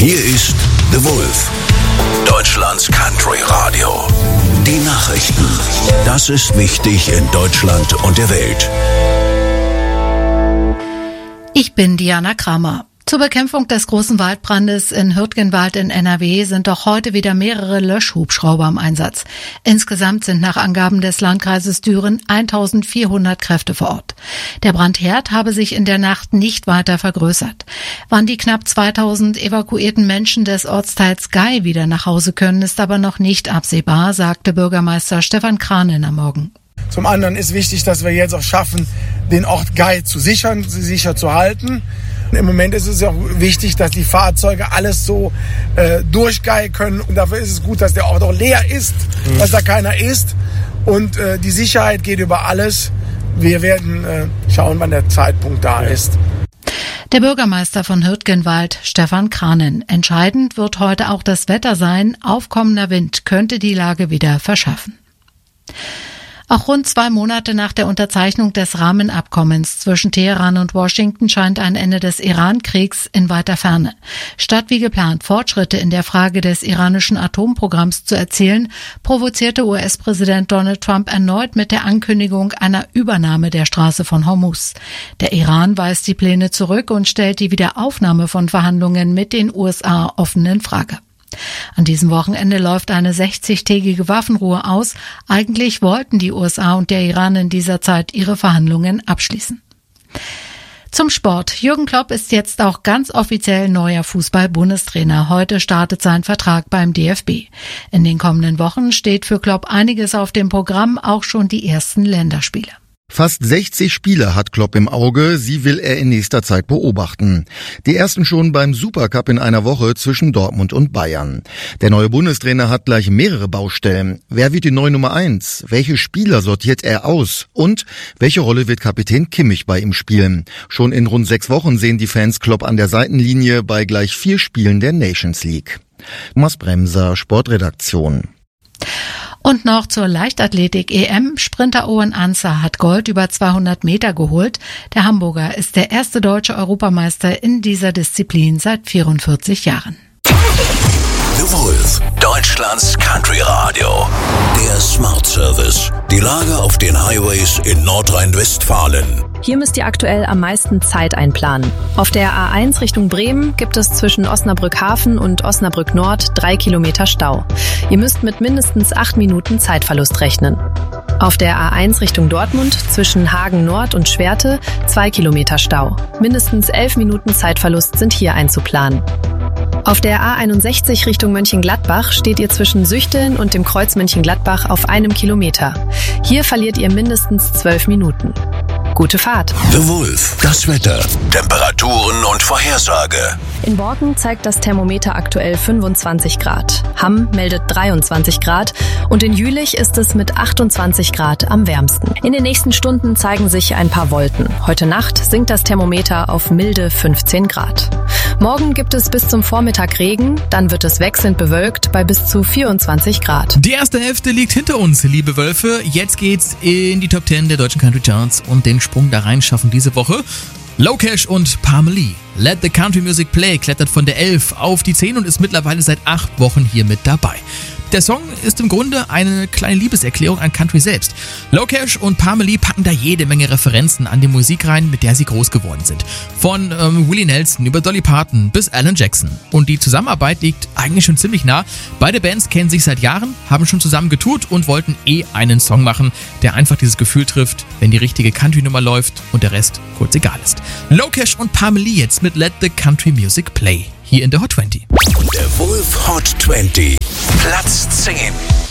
Hier ist The Wolf, Deutschlands Country Radio. Die Nachrichten. Das ist wichtig in Deutschland und der Welt. Ich bin Diana Kramer. Zur Bekämpfung des großen Waldbrandes in Hürtgenwald in NRW sind auch heute wieder mehrere Löschhubschrauber im Einsatz. Insgesamt sind nach Angaben des Landkreises Düren 1400 Kräfte vor Ort. Der Brandherd habe sich in der Nacht nicht weiter vergrößert. Wann die knapp 2000 evakuierten Menschen des Ortsteils Gey wieder nach Hause können, ist aber noch nicht absehbar, sagte Bürgermeister Stefan Kranen am Morgen. Zum anderen ist wichtig, dass wir jetzt auch schaffen, den Ort Gey zu sichern, sicher zu halten. Im Moment ist es auch wichtig, dass die Fahrzeuge alles so durch Gey können. Und dafür ist es gut, dass der Ort auch leer ist, dass da keiner ist. Und die Sicherheit geht über alles. Wir werden schauen, wann der Zeitpunkt da ist. Der Bürgermeister von Hürtgenwald, Stefan Kranen. Entscheidend wird heute auch das Wetter sein. Aufkommender Wind könnte die Lage wieder verschärfen. Auch rund 2 Monate nach der Unterzeichnung des Rahmenabkommens zwischen Teheran und Washington scheint ein Ende des Iran-Kriegs in weiter Ferne. Statt wie geplant Fortschritte in der Frage des iranischen Atomprogramms zu erzielen, provozierte US-Präsident Donald Trump erneut mit der Ankündigung einer Übernahme der Straße von Hormuz. Der Iran weist die Pläne zurück und stellt die Wiederaufnahme von Verhandlungen mit den USA offen in Frage. An diesem Wochenende läuft eine 60-tägige Waffenruhe aus. Eigentlich wollten die USA und der Iran in dieser Zeit ihre Verhandlungen abschließen. Zum Sport. Jürgen Klopp ist jetzt auch ganz offiziell neuer Fußball-Bundestrainer. Heute startet sein Vertrag beim DFB. In den kommenden Wochen steht für Klopp einiges auf dem Programm, auch schon die ersten Länderspiele. Fast 60 Spieler hat Klopp im Auge, sie will er in nächster Zeit beobachten. Die ersten schon beim Supercup in einer Woche zwischen Dortmund und Bayern. Der neue Bundestrainer hat gleich mehrere Baustellen. Wer wird die neue Nummer 1? Welche Spieler sortiert er aus? Und welche Rolle wird Kapitän Kimmich bei ihm spielen? Schon in rund 6 Wochen sehen die Fans Klopp an der Seitenlinie bei gleich 4 Spielen der Nations League. Thomas Bremser, Sportredaktion. Und noch zur Leichtathletik-EM. Sprinter Owen Ancer hat Gold über 200 Meter geholt. Der Hamburger ist der erste deutsche Europameister in dieser Disziplin seit 44 Jahren. The Wolf, Deutschlands Country Radio. Der Smart Service. Die Lage auf den Highways in Nordrhein-Westfalen. Hier müsst ihr aktuell am meisten Zeit einplanen. Auf der A1 Richtung Bremen gibt es zwischen Osnabrück-Hafen und Osnabrück-Nord 3 Kilometer Stau. Ihr müsst mit mindestens 8 Minuten Zeitverlust rechnen. Auf der A1 Richtung Dortmund zwischen Hagen Nord und Schwerte 2 Kilometer Stau. Mindestens 11 Minuten Zeitverlust sind hier einzuplanen. Auf der A61 Richtung Mönchengladbach steht ihr zwischen Süchteln und dem Kreuz Mönchengladbach auf 1 Kilometer. Hier verliert ihr mindestens 12 Minuten. Gute Fahrt. The Wolf, das Wetter, Temperaturen und Vorhersage. In Borken zeigt das Thermometer aktuell 25 Grad. Hamm meldet 23 Grad und in Jülich ist es mit 28 Grad am wärmsten. In den nächsten Stunden zeigen sich ein paar Wolken. Heute Nacht sinkt das Thermometer auf milde 15 Grad. Morgen gibt es bis zum Vormittag Regen, dann wird es wechselnd bewölkt bei bis zu 24 Grad. Die erste Hälfte liegt hinter uns, liebe Wölfe. Jetzt geht's in die Top 10 der deutschen Country Charts und den Sprung da rein schaffen diese Woche. Lokesh und Parmalee. Let the Country Music Play klettert von der 11 auf die 10 und ist mittlerweile seit 8 Wochen hier mit dabei. Der Song ist im Grunde eine kleine Liebeserklärung an Country selbst. Lokesh und Parmalee packen da jede Menge Referenzen an die Musik rein, mit der sie groß geworden sind. Von Willie Nelson über Dolly Parton bis Alan Jackson. Und die Zusammenarbeit liegt eigentlich schon ziemlich nah. Beide Bands kennen sich seit Jahren, haben schon zusammen getourt und wollten einen Song machen, der einfach dieses Gefühl trifft, wenn die richtige Country-Nummer läuft und der Rest kurz egal ist. Lokesh und Parmalee jetzt mit Let the Country Music Play. Hier in der Hot 20. Der Wolf Hot 20. Platz 10.